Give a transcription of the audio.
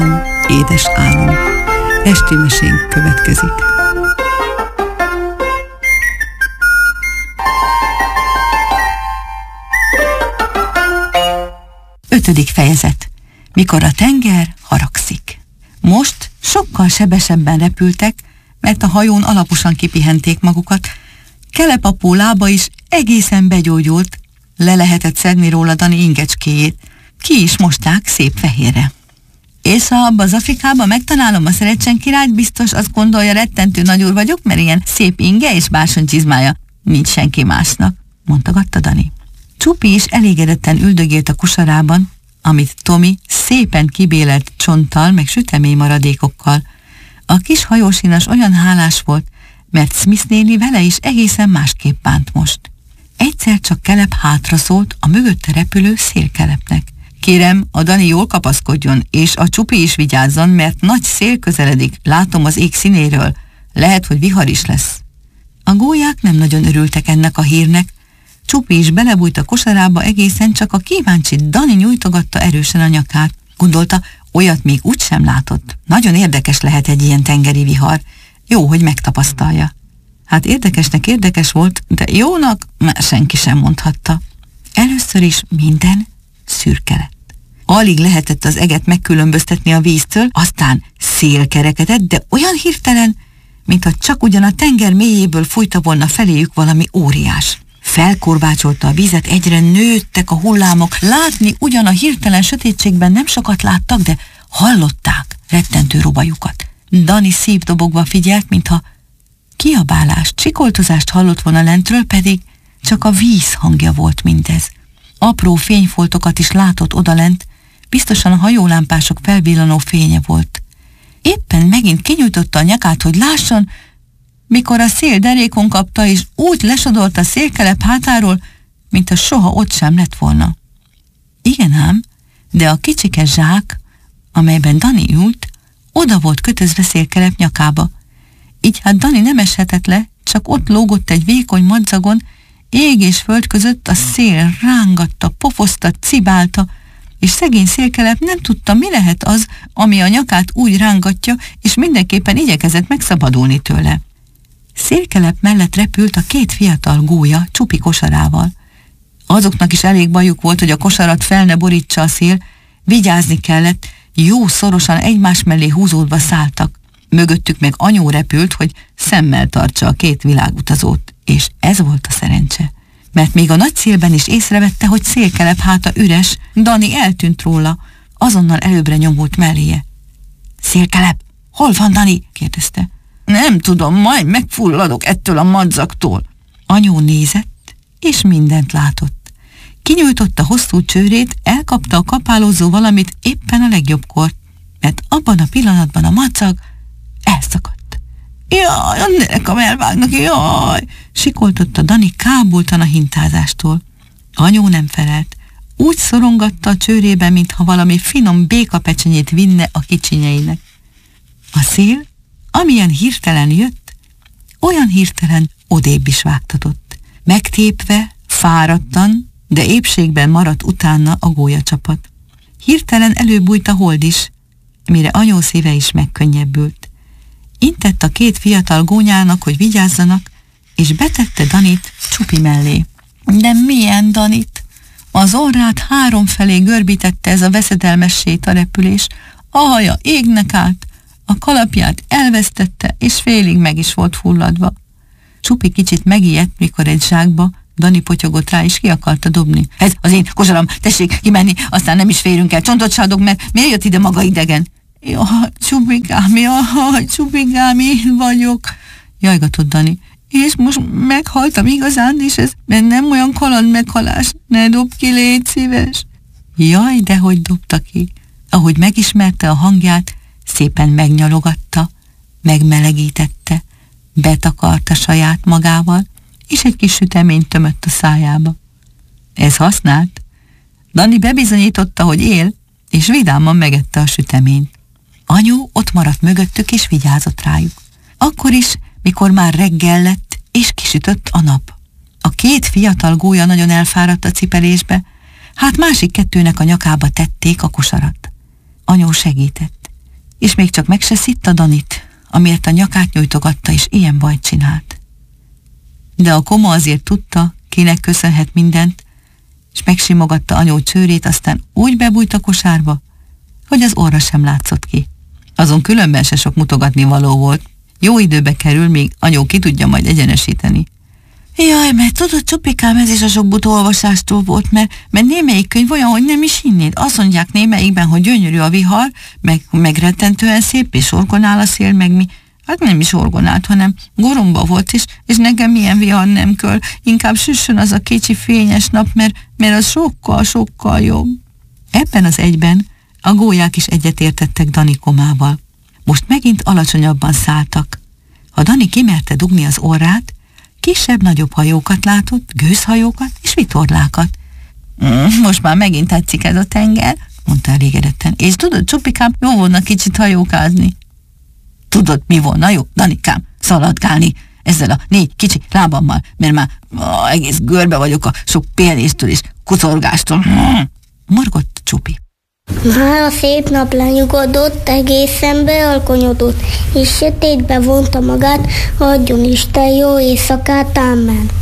Édes álom. Esti mesénk következik. Ötödik fejezet. Mikor a tenger haragszik. Most sokkal sebesebben repültek, mert a hajón alaposan kipihenték magukat. Kelep apó lába is egészen begyógyult, le lehetett szedni róla Dani ingecskéjét. Ki is mosták szép fehérre. És ha abba az Afrikába megtalálom a Szerencsen királyt, biztos azt gondolja, rettentő nagyúr vagyok, mert ilyen szép inge és bársonycsizmája nincs senki másnak, mondta Dani. Csupi is elégedetten üldögélt a kosarában, amit Tomi szépen kibélelt csonttal meg sütemény maradékokkal. A kis hajósinas olyan hálás volt, mert Smith néni vele is egészen másképp bánt most. Egyszer csak Kelep hátraszólt a mögötte repülő szélkelepnek. Kérem, a Dani jól kapaszkodjon, és a Csupi is vigyázzon, mert nagy szél közeledik, látom az ég színéről. Lehet, hogy vihar is lesz. A gólyák nem nagyon örültek ennek a hírnek. Csupi is belebújt a kosarába, egészen csak a kíváncsi Dani nyújtogatta erősen a nyakát. Gondolta, olyat még úgysem látott. Nagyon érdekes lehet egy ilyen tengeri vihar. Jó, hogy megtapasztalja. Hát érdekesnek érdekes volt, de jónak már senki sem mondhatta. Először is minden szürke lett. Alig lehetett az eget megkülönböztetni a víztől, aztán szél kerekedett, de olyan hirtelen, mintha csak ugyan a tenger mélyéből fújta volna feléjük valami óriás. Felkorbácsolta a vizet, egyre nőttek a hullámok, látni ugyan a hirtelen sötétségben nem sokat láttak, de hallották rettentő robajukat. Dani szívdobogva figyelt, mintha kiabálást, csikoltozást hallott volna lentről, pedig csak a víz hangja volt mindez. Apró fényfoltokat is látott odalent, biztosan a hajólámpások felvillanó fénye volt. Éppen megint kinyújtotta a nyakát, hogy lásson, mikor a szél derékon kapta, és úgy lesodolt a szélkelep hátáról, mint a soha ott sem lett volna. Igen ám, de a kicsike zsák, amelyben Dani ült, oda volt kötözve szélkelep nyakába. Így hát Dani nem eshetett le, csak ott lógott egy vékony madzagon, ég és föld között a szél rángatta, pofozta, cibálta, és szegény szélkelep nem tudta, mi lehet az, ami a nyakát úgy rángatja, és mindenképpen igyekezett megszabadulni tőle. Szélkelep mellett repült a két fiatal gólya Csupi kosarával. Azoknak is elég bajuk volt, hogy a kosarat fel ne borítsa a szél, vigyázni kellett, jó szorosan egymás mellé húzódva szálltak. Mögöttük meg anyó repült, hogy szemmel tartsa a két világutazót, és ez volt a szerencse. Mert még a nagy szélben is észrevette, hogy szélkelep háta üres, Dani eltűnt róla, azonnal előbbre nyomult melléje. Szélkelep, hol van Dani? kérdezte. Nem tudom, majd megfulladok ettől a madzaktól. Anyó nézett, és mindent látott. Kinyújtotta hosszú csőrét, elkapta a kapálózó valamit éppen a legjobbkor, mert abban a pillanatban a madzag elszakadt. Jaj, a nerekam elvágnak, jaj! Sikoltotta Dani kábultan a hintázástól. Anyó nem felelt. Úgy szorongatta a csőrébe, mintha valami finom békapecsenyét vinne a kicsinyeinek. A szél, amilyen hirtelen jött, olyan hirtelen odébb is vágtatott. Megtépve, fáradtan, de épségben maradt utána a gólyacsapat. Hirtelen előbújt a hold is, mire anyó szíve is megkönnyebbült. Intett a két fiatal gónyának, hogy vigyázzanak, és betette Danit Csupi mellé. De milyen Danit? Az orrát háromfelé görbítette ez a veszedelmes sétarepülés, a haja égnek állt, a kalapját elvesztette, és félig meg is volt fulladva. Csupi kicsit megijedt, mikor egy zsákba Dani potyogott rá, és ki akarta dobni. Ez az én kosaram, tessék kimenni, aztán nem is férünk el, csontot sádog, mert miért jött ide maga idegen? Jaj, Csupikám, én vagyok, jajgatott Dani. És most meghaltam igazán, és ez nem olyan kaland meghalás, ne dob ki, légy szíves. Jaj, dehogy dobta ki. Ahogy megismerte a hangját, szépen megnyalogatta, megmelegítette, betakarta saját magával, és egy kis süteményt tömött a szájába. Ez használt. Dani bebizonyította, hogy él, és vidáman megette a süteményt. Anyu ott maradt mögöttük, és vigyázott rájuk. Akkor is, mikor már reggel lett, és kisütött a nap. A két fiatal gólya nagyon elfáradt a cipelésbe, hát másik kettőnek a nyakába tették a kosarat. Anyó segített. És még csak meg se szitta Danit, amiért a nyakát nyújtogatta, és ilyen bajt csinált. De a koma azért tudta, kinek köszönhet mindent, és megsimogatta anyó csőrét, aztán úgy bebújt a kosárba, hogy az orra sem látszott ki. Azon különben se sok mutogatni való volt. Jó időbe kerül, még anyó ki tudja majd egyenesíteni. Jaj, mert tudod, Csupikám, ez is a sok buta olvasástól volt, mert némelyik könyv olyan, hogy nem is hinnéd. Azt mondják némelyikben, hogy gyönyörű a vihar, meg rettentően szép, és orgonál a szél, meg mi. Hát nem is orgonált, hanem goromba volt, és nekem milyen vihar nem kell. Inkább süssön az a kicsi fényes nap, mert az sokkal jobb. Ebben az egyben a gólyák is egyetértettek Dani komával. Most megint alacsonyabban szálltak. Ha Dani kimerte dugni az orrát, kisebb-nagyobb hajókat látott, gőzhajókat és vitorlákat. Most már megint tetszik ez a tenger, mondta elégedetten. És tudod, Csupikám, jó volna kicsit hajókázni. Tudod, mi volna jó, Danikám? Szaladgálni ezzel a 4 kicsi lábammal, mert már egész görbe vagyok a sok pihenéstől és kucorgástól. Morgott Csupi. Már a szép nap lenyugodott, egészen bealkonyodott, és sötétbe vonta magát, adjon Isten jó éjszakát, ámen.